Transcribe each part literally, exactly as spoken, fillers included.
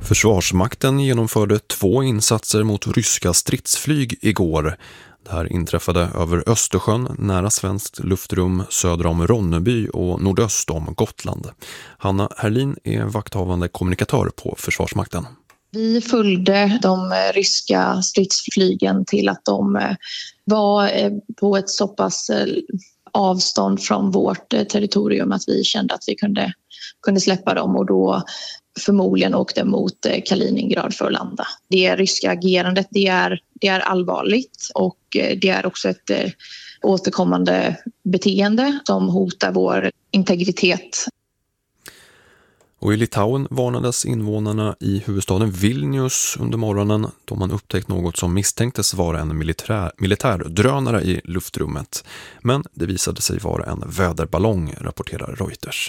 Försvarsmakten genomförde två insatser mot ryska stridsflyg igår. Det här inträffade över Östersjön, nära svenskt luftrum söder om Ronneby och nordöst om Gotland. Hanna Herlin är vakthavande kommunikatör på Försvarsmakten. Vi följde de ryska stridsflygen till att de var på ett så pass avstånd från vårt territorium att vi kände att vi kunde, kunde släppa dem och då förmodligen åkte mot Kaliningrad för att landa. Det ryska agerandet det är, det är allvarligt och det är också ett återkommande beteende som hotar vår integritet. Och i Litauen varnades invånarna i huvudstaden Vilnius under morgonen då man upptäckt något som misstänktes vara en militär, militärdrönare i luftrummet. Men det visade sig vara en väderballong, rapporterar Reuters.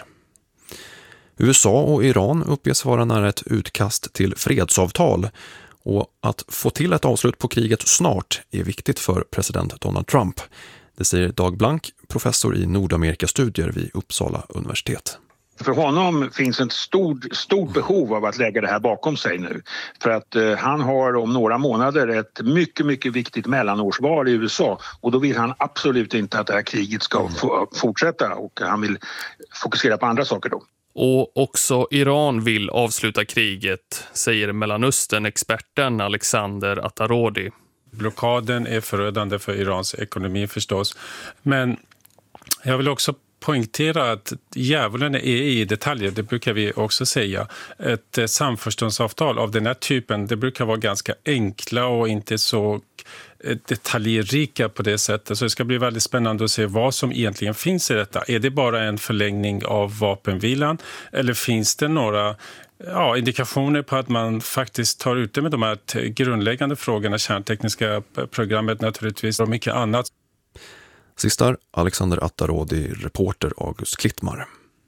U S A och Iran uppges vara nära ett utkast till fredsavtal och att få till ett avslut på kriget snart är viktigt för president Donald Trump. Det säger Dag Blank, professor i Nordamerikastudier vid Uppsala universitet. För honom finns ett stort, stort behov av att lägga det här bakom sig nu. För att eh, han har om några månader ett mycket, mycket viktigt mellanårsval i U S A. Och då vill han absolut inte att det här kriget ska få, fortsätta och han vill fokusera på andra saker då. Och också Iran vill avsluta kriget, säger Mellanöstern-experten Alexander Attarodi. Blockaden är förödande för Irans ekonomi förstås. Men jag vill också poängtera att djävulen är i detaljer, det brukar vi också säga. Ett samförståndsavtal av den här typen, det brukar vara ganska enkla och inte så detaljrika på det sättet. Så det ska bli väldigt spännande att se vad som egentligen finns i detta. Är det bara en förlängning av vapenvilan eller finns det några ja, indikationer på att man faktiskt tar ut det med de här grundläggande frågorna, kärntekniska programmet naturligtvis och mycket annat. Sistar Alexander Attarodi, reporter August Klittmar.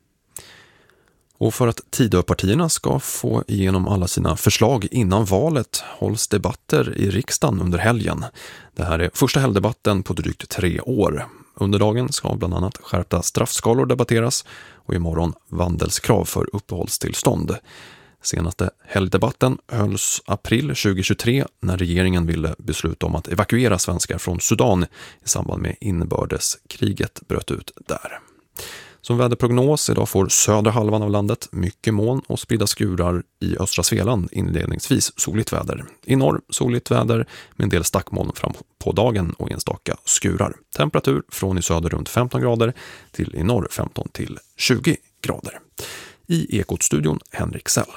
Och för att Tidöpartierna ska få igenom alla sina förslag innan valet hålls debatter i riksdagen under helgen. Det här är första helgdebatten på drygt tre år. Under dagen ska bland annat skärpta straffskalor debatteras och imorgon vandelskrav för uppehållstillstånd. Senaste helgdebatten hölls april tjugohundratjugotre när regeringen ville besluta om att evakuera svenskar från Sudan i samband med inbördeskriget bröt ut där. Som väderprognos idag får södra halvan av landet mycket moln och spridda skurar i östra Svealand inledningsvis soligt väder. I norr soligt väder med en del stackmoln fram på dagen och enstaka skurar. Temperatur från i söder runt femton grader till i norr femton till tjugo grader. I Ekot-studion Henrik Sell.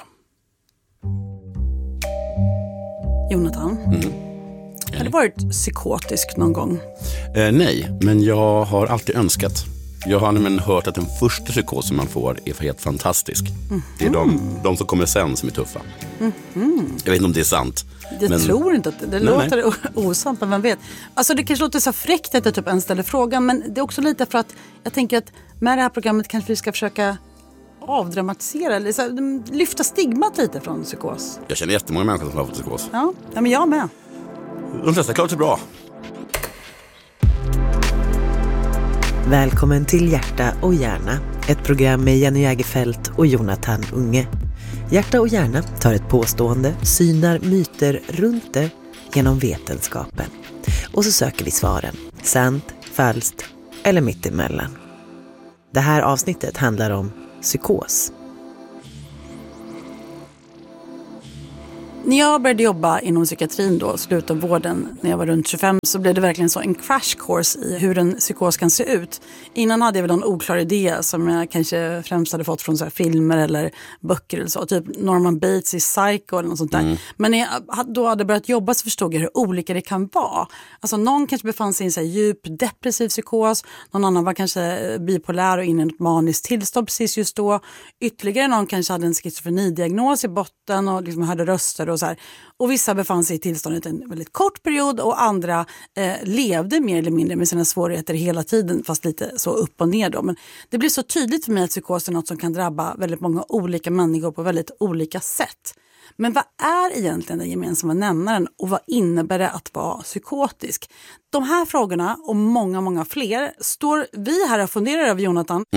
Jonathan, mm. har du varit psykotisk någon gång? Eh, nej, men jag har alltid önskat. Jag har nämligen hört att den första psykosen man får är helt fantastisk. Mm. Det är de, de som kommer sen som är tuffa. Mm. Jag vet inte om det är sant. Jag men... tror inte att det, det nej, låter nej. osant, men vem vet. Alltså det kanske låter så fräckt att jag typ ens ställer frågan, men det är också lite för att jag tänker att med det här programmet kanske vi ska försöka avdramatisera eller så, lyfta stigmat lite från psykos. Jag känner jättemånga människor som har fått psykos. Ja, ja men jag med. De flesta klarar sig bra. Välkommen till Hjärta och hjärna, ett program med Jenny Jägerfelt och Jonathan Unge. Hjärta och hjärna tar ett påstående, synar myter runt det genom vetenskapen. Och så söker vi svaren, sant, falskt eller mittemellan. Det här avsnittet handlar om psykos. När jag började jobba inom psykiatrin då, slut av vården, när jag var runt tjugofem, så blev det verkligen så en crash course i hur en psykos kan se ut. Innan hade jag väl en oklar idé som jag kanske främst hade fått från så här filmer eller böcker eller så. Typ Norman Bates i Psycho eller något sånt där. Mm. Men när jag då hade börjat jobba så förstod jag hur olika det kan vara. Alltså någon kanske befann sig i en så här djup depressiv psykos. Någon annan var kanske bipolär och inne i ett maniskt tillstånd precis just då. Ytterligare någon kanske hade en schizofrenidiagnos i botten och liksom hörde röster och så här. Och vissa befann sig i tillståndet en väldigt kort period och andra eh, levde mer eller mindre med sina svårigheter hela tiden, fast lite så upp och ner då. Men det blir så tydligt för mig att psykos är något som kan drabba väldigt många olika människor på väldigt olika sätt. Men vad är egentligen den gemensamma nämnaren och vad innebär det att vara psykotisk? De här frågorna och många, många fler står vi här och funderar över, Jonathan. Mm.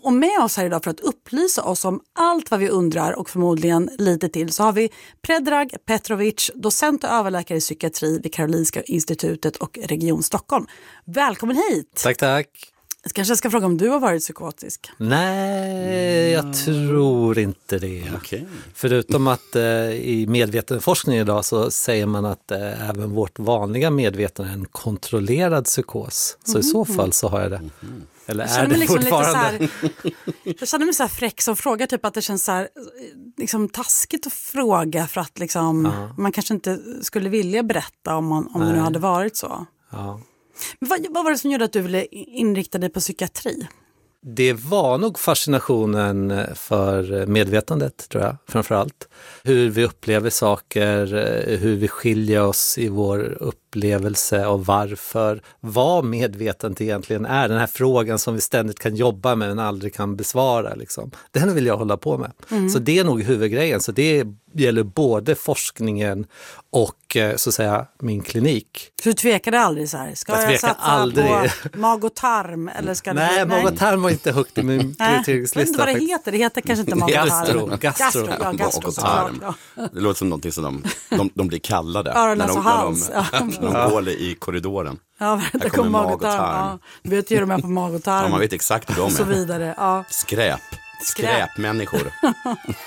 Och med oss här idag för att upplysa oss om allt vad vi undrar och förmodligen lite till så har vi Predrag Petrovic, docent och överläkare i psykiatri vid Karolinska institutet och Region Stockholm. Välkommen hit! Tack, tack. Jag kanske ska fråga om du har varit psykotisk. Nej, jag tror inte det. Okay. Förutom att eh, i medvetenforskning idag så säger man att eh, även vårt vanliga medvetande är en kontrollerad psykos. Så mm. i så fall så har jag det. Mm. Eller jag är det liksom fortfarande? Lite så här, jag känner mig så här fräck som frågar typ att det känns så här, liksom taskigt att fråga för att liksom, ja. man kanske inte skulle vilja berätta om, man, om det nu hade varit så. Ja. Men vad, vad var det som gjorde att du ville inrikta dig på psykiatri? Det var nog fascinationen för medvetandet, tror jag, framförallt. Hur vi upplever saker, hur vi skiljer oss i vår upplevelse och varför. Vad medvetandet egentligen är, den här frågan som vi ständigt kan jobba med men aldrig kan besvara. Liksom. Den vill jag hålla på med. Mm. Så det är nog huvudgrejen. Så det gäller både forskningen och så att säga min klinik. Så du tvekade aldrig så här? Ska jag, jag satsa aldrig. på mag och tarm? Eller ska nej, det... mag och tarm var inte högt i min prioriteringslista. Jag vet inte vad det heter. Det heter kanske inte mag och tarm. Gastro. Gastro. Ja, gastro och tarm. Det låter som någonting som de, de, de blir kallade. Öron, när de, hals. när de, när de, de går i korridoren. Ja, det kommer mag och tarm. Ja. Du vet ju hur de är på mag och tarm. Ja, man vet exakt hur de är. Och så vidare. Ja. Skräp. Skräpmänniskor.